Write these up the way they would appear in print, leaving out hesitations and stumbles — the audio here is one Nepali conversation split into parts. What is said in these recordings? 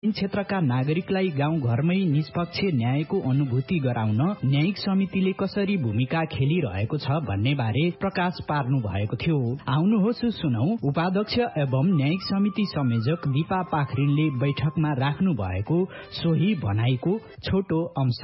क्षेत्रका नागरिकलाई गाउँ घरमै निष्पक्ष न्यायको अनुभूति गराउन न्यायिक समितिले कसरी भूमिका खेलिरहेको छ भन्ने बारे प्रकाश पार्नु भएको थियो। आउनुहोस् सुनौ उपाध्यक्ष एवं न्यायिक समिति संयोजक दिपा पाखरिनले बैठकमा राख्नु भएको सोही भनाइको छोटो अंश।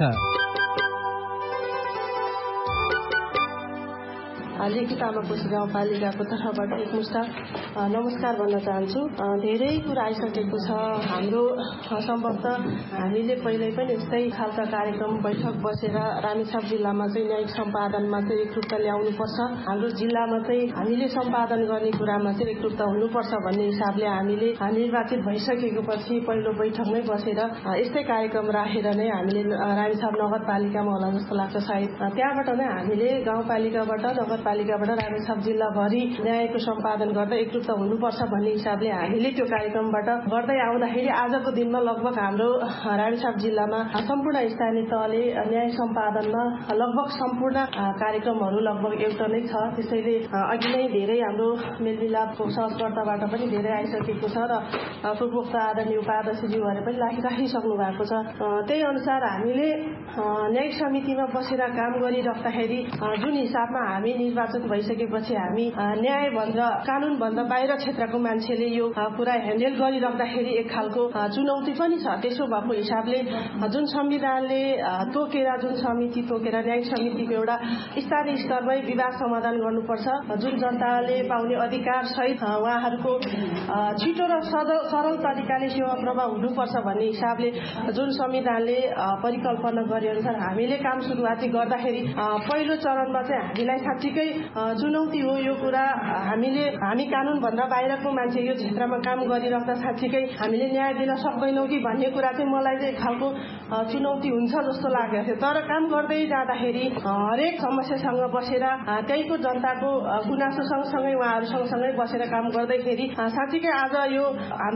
लेखित आमाकोशी गाउँपालिकाको तर्फबाट एकमुष्ट नमस्कार भन्न चाहन्छु। धेरै कुरा आइसकेको छ। हाम्रो सम्भवतः हामीले पहिले पनि यस्तै खालका कार्यक्रम बैठक बसेर रामेछाप जिल्लामा चाहिँ न्यायिक सम्पादनमा चाहिँ एकरूपता ल्याउनुपर्छ, हाम्रो जिल्लामा चाहिँ हामीले सम्पादन गर्ने कुरामा चाहिँ एकरूपता हुनुपर्छ भन्ने हिसाबले हामीले निर्वाचित भइसकेको पछि पहिलो बैठकमै बसेर यस्तै कार्यक्रम राखेर नै हामीले रामेछाप नगरपालिकामा होला जस्तो लाग्छ। सायद त्यहाँबाट नै हामीले गाउँपालिकाबाट नगरपालिकाबाट रामेछाप जिल्लाभरि न्यायको सम्पादन गर्दा एकरूपता हुनुपर्छ भन्ने हिसाबले हामीले त्यो कार्यक्रमबाट गर्दै आउँदाखेरि आजको दिनमा लगभग हाम्रो रामेछाप जिल्लामा सम्पूर्ण स्थानीय तहले न्याय सम्पादनमा लगभग सम्पूर्ण कार्यक्रमहरू लगभग एउटा नै छ। त्यसैले अघि नै धेरै हाम्रो मेलमिलापको सहजकर्ताबाट पनि धेरै आइसकेको छ र पूर्वोक्त आदरणीय उपाध्यक्षज्यूहरूले पनि राखिसक्नु भएको छ। त्यही अनुसार हामीले न्यायिक समितिमा बसेर काम गरिराख्दाखेरि जुन हिसाबमा हामी निर्वाचित भइसकेपछि हामी न्याय भन्दा कानून भन्दा बाहिर क्षेत्रको मान्छेले यो कुरा ह्यान्डल गरिराख्दाखेरि एक खालको चुनौती पनि छ। त्यसो भएको हिसाबले जुन संविधानले तोकेर जुन समिति तोकेर न्यायिक समितिको एउटा स्थानीय स्तरमै विवाद समाधान गर्नुपर्छ, जुन जनताले पाउने अधिकार सहित उहाँहरूको छिटो र सरल तरिकाले सेवा प्रवाह हुनुपर्छ भन्ने हिसाबले जुन संविधानले परिकल्पना गरे अनुसार हामीले काम सुरुवाती गर्दाखेरि पहिलो चरणमा चाहिँ हामीलाई साँच्चीकै चुनौती हो यो कुरा। हामी कानून भन्दा बाहिरको मान्छे यो क्षेत्रमा काम गरिराख्दा साँच्चीकै हामीले न्याय दिन सक्दैनौँ कि भन्ने कुरा चाहिँ मलाई चाहिँ एक खालको चुनौती हुन्छ जस्तो लागेको थियो। तर काम गर्दै जाँदाखेरि हरेक समस्यासँग बसेर त्यहीको जनताको गुनासो सँगसँगै उहाँहरू सँगसँगै बसेर काम गर्दैखेरि साँच्चीकै आज यो